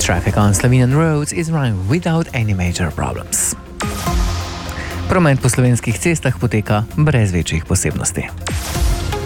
Traffic on Slovenian roads is running without any major problems. Promet po slovenskih cestah poteka brez večjih posebnosti.